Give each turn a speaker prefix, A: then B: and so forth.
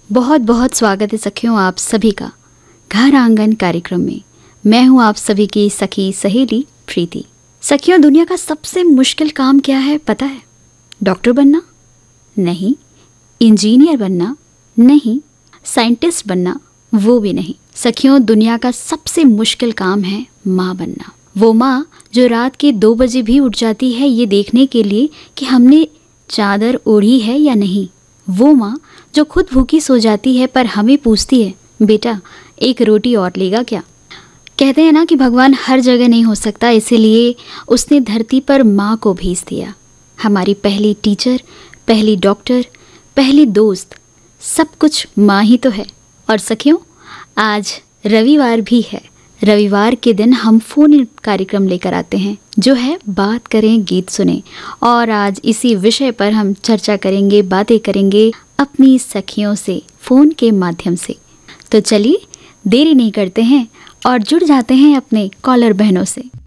A: बहुत बहुत स्वागत है सखियों आप सभी का घर आंगन कार्यक्रम में। मैं हूं आप सभी की सखी सहेली प्रीति। सखियों, दुनिया का सबसे मुश्किल काम क्या है पता है? डॉक्टर बनना नहीं, इंजीनियर बनना नहीं, साइंटिस्ट बनना वो भी नहीं। सखियों, दुनिया का सबसे मुश्किल काम है माँ बनना। वो माँ जो रात के 2 बजे भी उठ जाती है ये देखने के लिए कि हमने चादर ओढ़ी है या नहीं। वो माँ जो खुद भूखी सो जाती है पर हमें पूछती है, बेटा एक रोटी और लेगा क्या? कहते हैं ना कि भगवान हर जगह नहीं हो सकता, इसीलिए उसने धरती पर माँ को भेज दिया। हमारी पहली टीचर, पहली डॉक्टर, पहली दोस्त, सब कुछ माँ ही तो है। और सखियों, आज रविवार भी है। रविवार के दिन हम फ़ोन इन कार्यक्रम लेकर आते हैं जो है बात करें गीत सुने। और आज इसी विषय पर हम चर्चा करेंगे, बातें करेंगे अपनी सखियों से फ़ोन के माध्यम से। तो चलिए देरी नहीं करते हैं और जुड़ जाते हैं अपने कॉलर बहनों से।